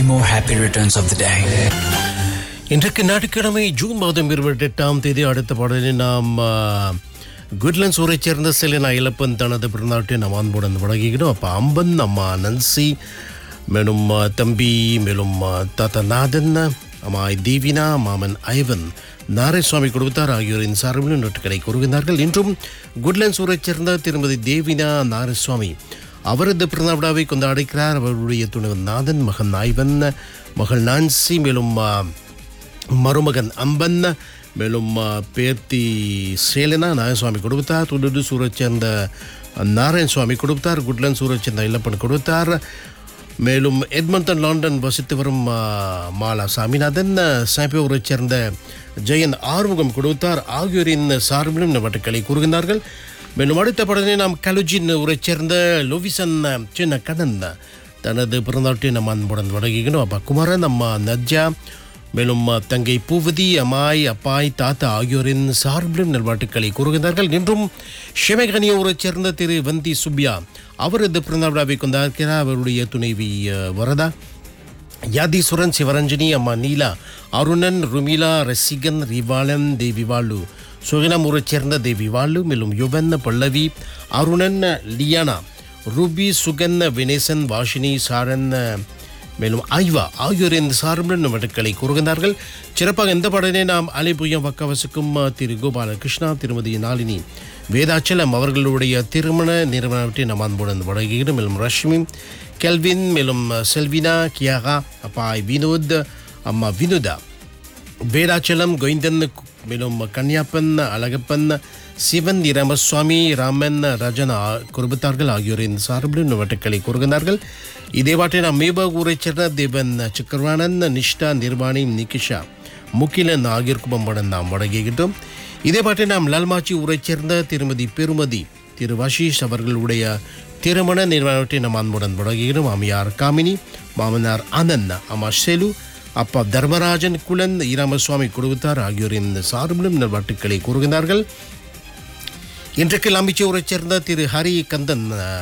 many more happy returns of the day. இன்றைக்கு ஞாயிற்றுக்கிழமை June மாதம் 28ஆம் தேதி அடுத்த பாடலில் நாம் குட்லண்ட்ஸ் ஊரைச் சேர்ந்த செலினா இலப்பன் தனது பிறநாட்டை நாம் அன்புடன் வழங்குகிறோம். அப்போ அம்பன், அம்மா நன்சி, மேலும் தம்பி, மேலும் தாத்தா நாதன், அம்மாய் தீவினா, மாமன் ஐவன், நாராயணசுவாமி குடும்பத்தார் ஆகியோரின் சார்பில் நோட்டுகளை கூறுகின்றார்கள். இன்றும் குட்லண்ட்ஸ் ஊரைச் சேர்ந்த திருமதி தேவினா நாராயணசுவாமி அவரது பிறந்த விழாவை கொண்டாடுகிறார். அவருடைய துணைவன் நாதன், மகன் ஐவன், மகள் நான்சி, மேலும் மருமகன் அம்பன், மேலும் பேர்த்தி சேலனா நாராயணசுவாமி கொடுத்தார். துடுடு சூரச் சேர்ந்த நாராயணசுவாமி கொடுத்தார். குட்லண்ட் சூரச் சேர்ந்த இல்லப்பன் கொடுத்தார். மேலும் எட்மண்டன் லண்டன் வசித்து வரும் மாலா சாமிநாதன், சாம்பியூரைச் சேர்ந்த ஜெயன் ஆறுமுகம் கொடுத்தார். ஆகியோரின் சார்பிலும் நவட்டுக்களை கூறுகின்றார்கள். மேலும் அடுத்த படத்தை நாம் கலுஜின் ஊரைச் சேர்ந்த லோவிசன் சின்ன கண்ணன் தனது பிறந்தாட்டை நம்ம அன்புடன் வழங்குகிறோம். அப்பா குமரன், அம்மா நஜ்ஜா, மேலும் தங்கை பூவதி, அம்மாய், அப்பாய், தாத்தா ஆகியோரின் சார்பிலும் நல்வாழ்த்துக்களை கூறுகின்றார்கள். இன்றும் ஷெமகனிய ஊரைச் சேர்ந்த திரு வந்தி சுப்பியா அவரது பிறந்த விழாவை கொண்டாடுகிறார். அவருடைய துணைவி வரதா, யாதீஸ்வரன், சிவரஞ்சனி, அம்மா நீலா, அருணன், ருமிலா, ரசிகன், ரிவாலன், தேவி வாழு, சுகினம் ஊரைச் சேர்ந்த தேவி வாழு, மேலும் யுவன், பல்லவி, அருணன், லியானா, ரூபி, சுகன், வினேசன், வாஷினி, சாரன், மேலும் ஐவா ஆகியோரின் சார்பில் நவட்டுக்களை கூறுகின்றார்கள். சிறப்பாக இந்த பாடலை நாம் அலைபுயம் வக்கவசுக்கும் திரு கோபாலகிருஷ்ணா, திருமதி நாளினி வேதாச்சலம் அவர்களுடைய திருமண நிறுவனத்தை நாம் அன்புடன் வழங்குகிறோம். மேலும் ரஷ்மி, கெல்வின், மேலும் செல்வினா, கியாகா, அப்பாய் வினோத், அம்மா வினோதா, வேதாச்சலம், கோவிந்தன், மேலும் கன்யாப்பன், அழகப்பன், சிவன், ராமசுவாமி, ராமன், ரஜனா குடும்பத்தார்கள் ஆகியோரின் சார்பில் நவட்டுக்களை கூறுகின்றார்கள். இதே பாட்டை நாம் மேபாக் ஊரைச் சேர்ந்த தேவன் சக்கரவாணன், நிஷ்டா, நிர்வாணி, நிகிஷா, முகிலன் ஆகியோருக்கும் அம்புடன் நாம் வழங்குகின்றோம். இதே பாட்டை நாம் லால்மாச்சி ஊரைச் சேர்ந்த திருமதி பெருமதி, திரு வஷீஷ் அவர்களுடைய திருமண நிறுவனத்தை நாம் அன்புடன் வழங்குகிறோம். அம்மையார் காமினி, மாமனார் ஆனந்த், அம்மா செலு, அப்பா தர்மராஜன், குலன், ஈராமசுவாமி குடும்பத்தார் ஆகியோரின் சார்பிலும் நல்வாழ்த்துக்களை கூறுகின்றார்கள். இன்றைக்கு லாம்பிச்சி ஊரைச் சேர்ந்த திரு ஹரி கந்தன்